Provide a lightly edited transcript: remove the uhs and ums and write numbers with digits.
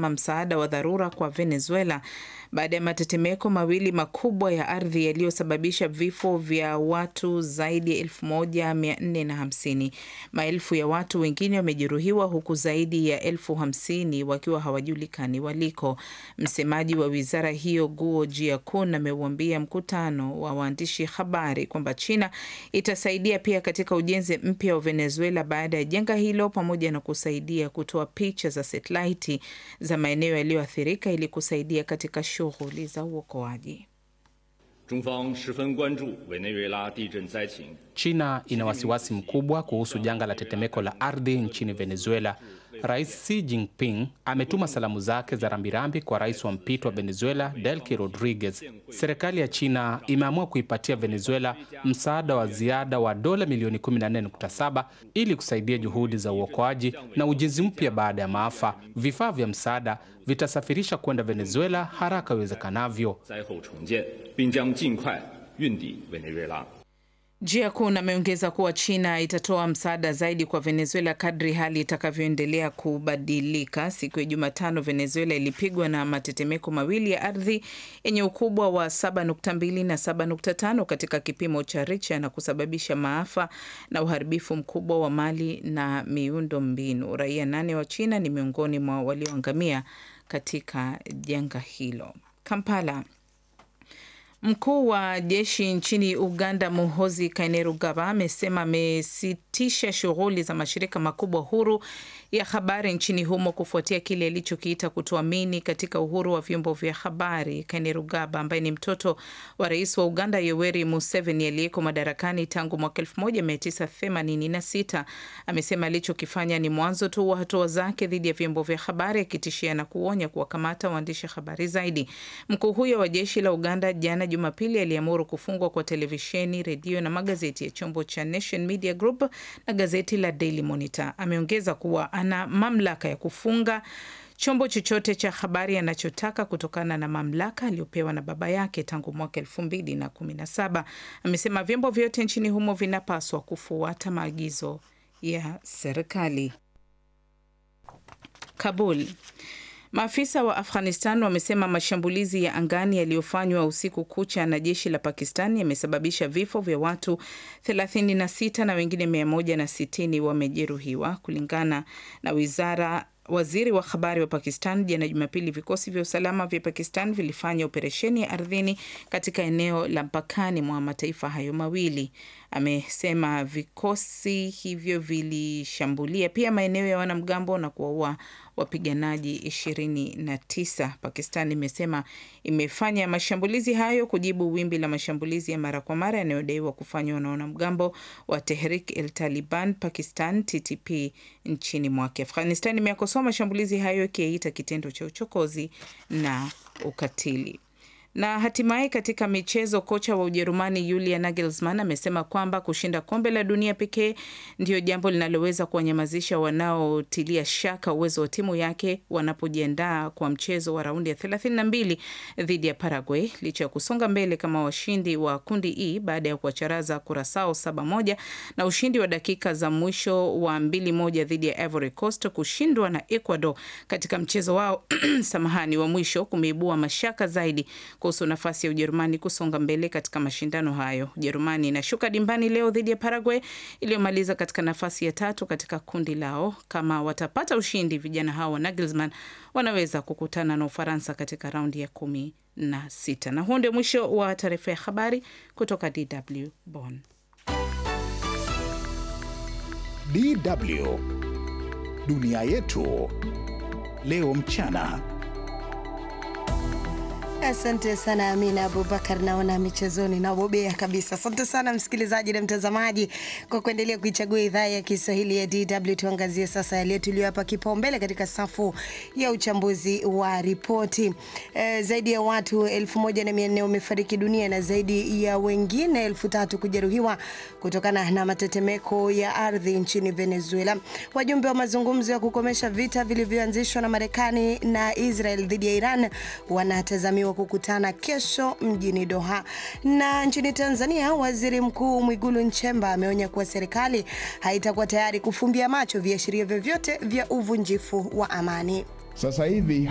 kama msaada wa dharura kwa Venezuela baada ya matetemeko mawili makubwa ya ardhi yaliyosababisha vifo vya watu zaidi ya 1450. Maelfu ya watu wengine wamejeruhiwa huku zaidi ya 50,000 wakiwa hawajulikani waliko. Msemaji wa wizara hiyo Guo Jiakun ameuambia mkutano wa waandishi habari kwamba China itasaidia pia katika ujenzi mpya wa Venezuela baada ya janga hilo, pamoja na kusaidia kutoa picha za satelaiti za maeneo yaliyoathirika ili kusaidia katika shughuli za uokoaji. China ina wasiwasi mkubwa kuhusu janga la tetemeko la ardhi nchini Venezuela. Rais Xi Jinping ametuma salamu zake za rambirambi kwa rais wa mpito wa Venezuela, Delcy Rodriguez. Serikali ya China imeamua kuipatia Venezuela msaada wa ziada wa dola milioni 14.7 ili kusaidia juhudi za uokoaji na ujenzi mpya baada ya maafa. Vifaa vya msaada vitasafirisha kwenda Venezuela haraka iwezekanavyo. Jiakun ameongeza kuwa China itatoa msaada zaidi kwa Venezuela kadri hali itakavyoendelea kubadilika. Siku ya Jumatano, Venezuela ilipigwa na matetemeko mawili ya ardhi yenye ukubwa wa 7.2 na 7.5 katika kipimo cha Richter na kusababisha maafa na uharibifu mkubwa wa mali na miundo mbinu. Raia 8 wa China ni miongoni mwa walioangamia katika janga hilo. Kampala. Mkuu wa jeshi nchini Uganda, Muhoozi Kainerugaba, amesema amesitisha shughuli za mashirika makubwa huru ya habari nchini humo kufuatia kile alichokiita kutoamini katika uhuru wa vyombo vya habari. Kainerugaba, ambaye ni mtoto wa rais wa Uganda Yoweri Museveni aliyeko madarakani tangu mwaka 1986, amesema alichokifanya ni mwanzo tu wa hatua zake dhidi ya vyombo vya habari, akitishia na kuonya kuwakamata waandishi habari zaidi. Mkuu huyo wa jeshi la Uganda jana Jumapili aliamuru kufungwa kwa televisheni, redio na magazeti ya chombo cha Nation Media Group na gazeti la Daily Monitor. Ameongeza kuwa ana mamlaka ya kufunga chombo chochote cha habari anachotaka kutokana na mamlaka aliyopewa na baba yake tangu mwaka 2017. Amesema vyombo vyote nchini humo vinapaswa kufuata maagizo ya serikali. Kabul. Maafisa wa Afghanistan wamesema mashambulizi ya angani yaliyofanywa usiku kucha na jeshi la Pakistan yamesababisha vifo vya watu 36 na wengine 160 wamejeruhiwa. Kulingana na waziri wa habari wa Pakistan, jana Jumapili vikosi vya usalama vya Pakistan vilifanya operesheni ya ardhini katika eneo la mpakani mwa mataifa hayo mawili. Amesema vikosi hivyo vilishambulia pia maeneo ya wanamgambo na kuwaua wapiganaji 29. Pakistan imesema imefanya mashambulizi hayo kujibu wimbi la mashambulizi ya mara kwa mara yanayodaiwa kufanywa na wanamgambo wa Tehrik-e-Taliban Pakistan TTP nchini mwake. Afghanistan imeyakosoa mashambulizi hayo ikiyaita kitendo cha uchokozi na ukatili. Na hatimaye katika michezo, kocha wa Ujerumani Julian Nagelsmann amesema kwamba kushinda kombe la dunia pekee ndio jambo linaloweza kuwanyamazisha wanaotilia shaka uwezo wa timu yake wanapojiandaa kwa mchezo wa raundi ya 32 dhidi ya Paraguay, licha ya kusonga mbele kama washindi wa kundi E baada ya kuwacharaza Curaçao 7-1 na ushindi wa dakika za mwisho wa 2-1 dhidi ya Ivory Coast. Kushindwa na Ecuador katika mchezo wao wa mwisho kumeibua mashaka zaidi kuhusu nafasi ya Ujerumani kusonga mbele katika mashindano hayo. Ujerumani inashuka dimbani leo dhidi ya Paraguay iliyomaliza katika nafasi ya 3 katika kundi lao. Kama watapata ushindi, vijana hao wa Nagelsmann wanaweza kukutana na Ufaransa katika raundi ya 16. Na huo ndio mwisho wa taarifa ya habari kutoka DW Bonn. DW Dunia Yetu leo mchana. Asante sana Amina Abubakar, naona michezoni na bobea kabisa. Asante sana msikilizaji na mtazamaji kwa kuendelea kuichagua idhaa ya Kiswahili ya DW. Tuangazie sasa yale tuliyoyapa kipaumbele katika safu ya uchambuzi wa ripoti. Zaidi ya watu 1400 wamefariki dunia na zaidi ya wengine 3000 kujeruhiwa kutokana na matetemeko ya ardhi nchini Venezuela. Wajumbe wa mazungumzo ya kukomesha vita vilivyoanzishwa na Marekani na Israel dhidi ya Iran wanatazamiwa kukutana kesho mjini Doha. Na nchini Tanzania, Waziri Mkuu Mwigulu Nchemba ameonya kuwa serikali haitakuwa tayari kufumbia macho viashiria vyovyote vya uvunjifu wa amani. Sasa hivi